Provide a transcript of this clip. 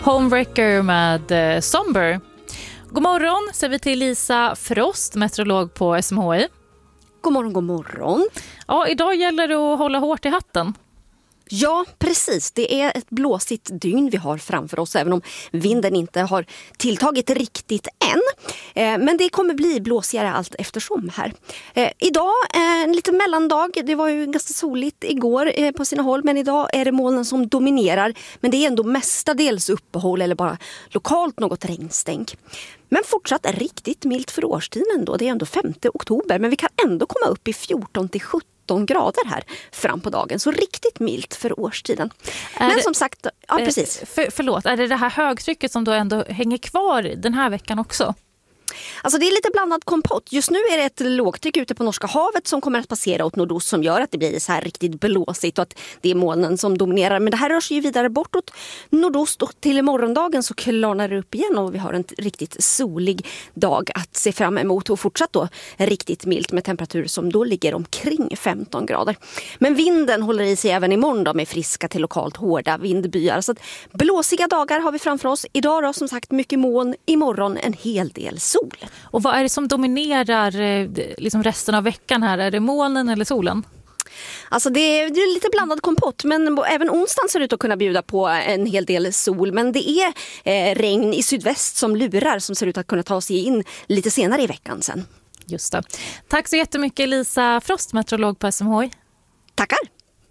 Homewrecker med Somber. God morgon säger vi till Lisa Frost, meteorolog på SMHI. God morgon, god morgon. Ja, idag gäller det att hålla hårt i hatten. Ja, precis. Det är ett blåsigt dygn vi har framför oss, även om vinden inte har tilltagit riktigt än. Men det kommer bli blåsigare allt eftersom här. Idag en liten mellandag. Det var ju ganska soligt igår på sina håll, men idag är det molnen som dominerar. Men det är ändå mestadels uppehåll eller bara lokalt något regnstänk. Men fortsatt är riktigt milt för årstiden då. Det är ändå 5 oktober, men vi kan ändå komma upp i 14-17 grader här fram på dagen. Så riktigt milt för årstiden. Men som sagt, ja precis. Förlåt, är det här högtrycket som då ändå hänger kvar den här veckan också? Alltså det är lite blandad kompott. Just nu är det ett lågtryck ute på Norska havet som kommer att passera åt nordost som gör att det blir så här riktigt blåsigt och att det är molnen som dominerar. Men det här rör sig ju vidare bortåt nordost och till morgondagen så klarnar det upp igen och vi har en riktigt solig dag att se fram emot och fortsatt då riktigt milt med temperatur som då ligger omkring 15 grader. Men vinden håller i sig även imorgon då med friska till lokalt hårda vindbyar. Så att blåsiga dagar har vi framför oss. Idag då som sagt mycket moln, imorgon en hel del sol. Och vad är det som dominerar liksom resten av veckan här? Är det molnen eller solen? Alltså det är lite blandad kompott, men även onsdagen ser ut att kunna bjuda på en hel del sol. Men det är regn i sydväst som lurar som ser ut att kunna ta sig in lite senare i veckan sen. Just det. Tack så jättemycket Lisa Frost, meteorolog på SMHI. Tackar!